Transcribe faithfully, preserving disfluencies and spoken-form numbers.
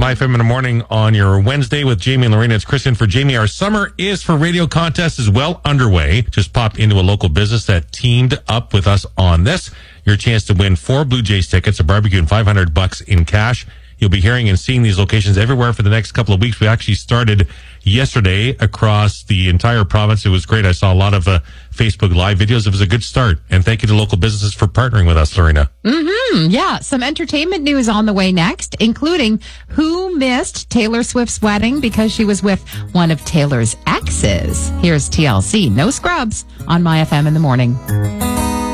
My F M in the Morning on your Wednesday with Jamie and Lorena. It's Kristen for Jamie. Our Summer is for Radio contest is well underway. Just pop into a local business that teamed up with us on this. Your chance to win four Blue Jays tickets, a barbecue, and five hundred bucks in cash. You'll be hearing and seeing these locations everywhere for the next couple of weeks. We actually started yesterday across the entire province. It was great. I saw a lot of uh, Facebook Live videos. It was a good start. And thank you to local businesses for partnering with us, Lorena. Mm-hmm. Yeah. Some entertainment news on the way next, including who missed Taylor Swift's wedding because she was with one of Taylor's exes. Here's T L C. No Scrubs on My F M in the Morning.